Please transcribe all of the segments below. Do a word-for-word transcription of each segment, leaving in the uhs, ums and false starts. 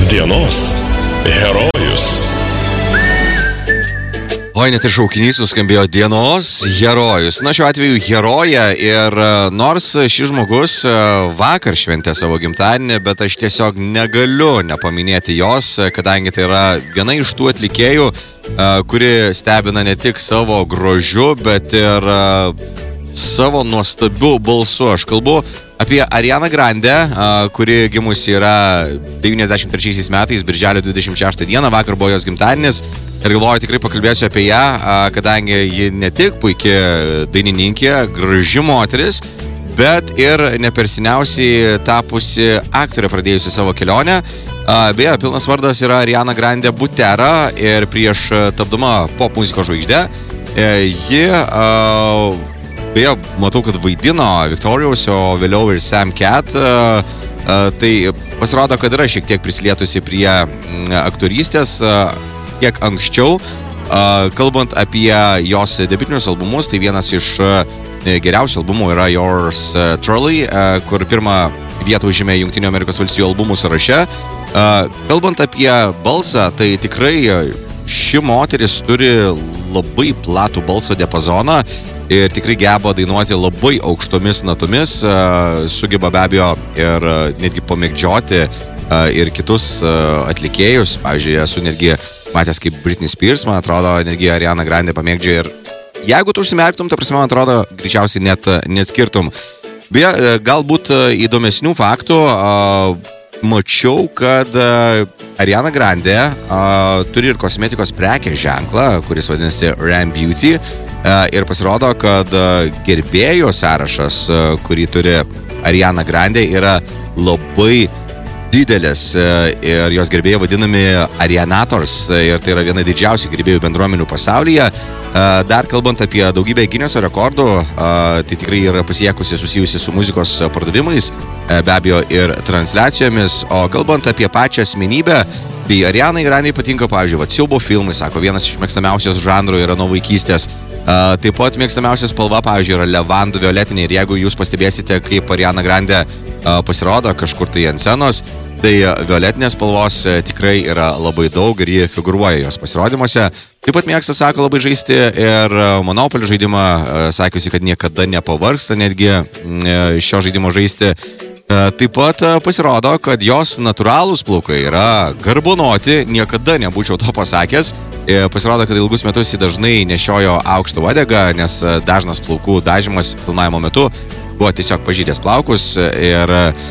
Dienos herojus. Oi, net ir šaukinys nuskambėjo dienos herojus. Na, šiuo atveju heroja ir nors šis žmogus vakar šventė savo gimtadienį, bet aš tiesiog negaliu nepaminėti jos, kadangi tai yra viena iš tų atlikėjų, kuri stebina ne tik savo grožiu, bet ir savo nuostabiu balsu. Aš kalbu apie Arianą Grande, kuri gimusi yra devyniasdešimt trečiaisiais metais, birželio dvidešimt šeštą dieną, vakar buvo jos gimtadienis. Ir galvoju, tikrai pakalbėsiu apie ją, kadangi ji ne tik puikia dainininkė, graži moteris, bet ir neperseniausiai tapusi aktorė, pradėjusi savo kelionę. Beje, pilnas vardas yra Ariana Grande Butera ir prieš tapdama pop muzikos žvaigždę, ji, beje, matau, kad vaidino Victorious, o vėliau ir Sam Cat. Tai pasirodo, kad yra šiek tiek prisilietusi prie aktorystės. Kiek anksčiau, kalbant apie jos debutinius albumus, tai vienas iš geriausių albumų yra Yours Truly, kur pirmą vietą užėmė Jungtinių Amerikos valstijų albumų sąraše. Kalbant apie balsą, tai tikrai ši moteris turi labai platų balso diapazoną ir tikrai geba dainuoti labai aukštomis natomis, sugeba be abejo ir netgi pamėgdžioti ir kitus atlikėjus. Pavyzdžiui, esu netgi matęs kaip Britney Spears, man atrodo, netgi Ariana Grande pamėgdžia ir jeigu tu užsimerktum, ta prasme, man atrodo, greičiausiai net neskirtum. Beje, galbūt įdomesnių faktų, mačiau, kad Ariana Grande turi ir kosmetikos prekės ženklą, kuris vadinasi Ram Beauty, ir pasirodo, kad gerbėjų sąrašas, kurį turi Ariana Grande, yra labai didelis ir jos gerbėjai vadinami Arianators ir tai yra viena didžiausių gerbėjų bendruomenių pasaulyje. Dar kalbant apie daugybę Gineso rekordų, tai tikrai yra pasiekusi susijusi su muzikos pardavimais, be abejo ir transliacijomis, o kalbant apie pačią asmenybę, tai Arianai Grandei patinka, pavyzdžiui, vat, siaubo filmai, sako, vienas iš mėgstamiausios žanrų yra nuo vaikystės. Taip pat mėgstamiausia spalva, pavyzdžiui, yra levandų violetinė ir jeigu jūs pastebėsite, kaip Ariana Grande pasirodo kažkur tai ant scenos, tai violetinės spalvos tikrai yra labai daug ir ji figuruoja jos pasirodymuose. Taip pat mėgsta, sako, labai žaisti ir Monopoly žaidimą, sakiusi, kad niekada nepavargsta netgi šio žaidimo žaisti. Taip pat pasirodo, kad jos natūralūs plaukai yra garbonoti, niekada nebūčiau to pasakęs. Pasirodo, kad ilgus metus jį dažnai nešiojo aukštą uodegą, nes dažnas plaukų dažymas filmavimo metu buvo tiesiog pažydęs plaukus ir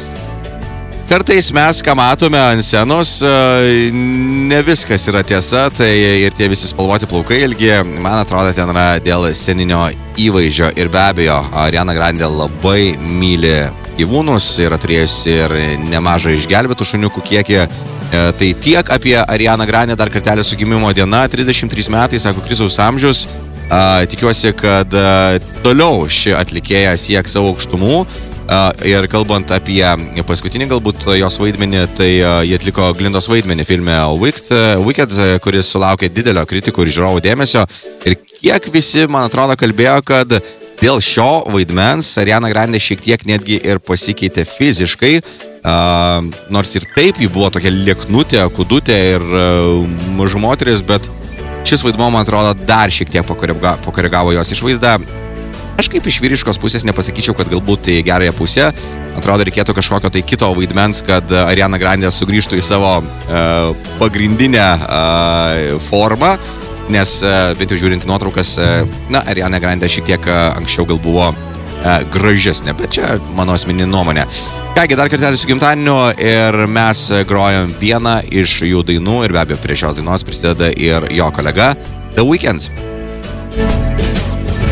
kartais mes, ką matome ant scenos, ne viskas yra tiesa, tai ir tie visi spalvoti plaukai ilgi, man atrodo, ten yra dėl sceninio įvaizdžio ir be abejo, Ariana Grande labai myli gyvūnus, yra turėjusi ir nemažą išgelbėtų šuniukų kiekį. Tai tiek apie Arianą Grande, dar kartelį su gimimo diena, trisdešimt trys metai, sako Kristaus amžius. Tikiuosi, kad toliau ši atlikėja sieks savo aukštumų. Ir kalbant apie paskutinį galbūt jos vaidmenį, tai jie atliko Glindos vaidmenį filme Wicked, kuris sulaukė didelio kritikų ir žiūrovų dėmesio. Ir kiek visi, man atrodo, kalbėjo, kad dėl šio vaidmens Ariana Grande šiek tiek netgi ir pasikeitė fiziškai, uh, nors ir taip ji buvo tokia lieknutė, kudutė ir uh, maža moteris, bet šis vaidmuo, man atrodo, dar šiek tiek pakoregavo, pakoregavo jos išvaizdą. Aš kaip iš vyriškos pusės nepasakyčiau, kad galbūt tai gerąją pusę. Atrodo, reikėtų kažkokio tai kito vaidmens, kad Ariana Grande sugrįžtų į savo uh, pagrindinę uh, formą. Nes bent jau žiūrint nuotraukas, na, Ariana Grande šiek tiek anksčiau gal buvo gražesnė, bet čia mano asmeninė nuomonė. Kągi, dar kartelį su gimtadieniu ir mes grojam vieną iš jų dainų ir be abejo prie šios dainos prisideda ir jo kolega The Weeknd.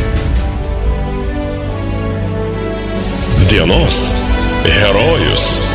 Dienos herojus.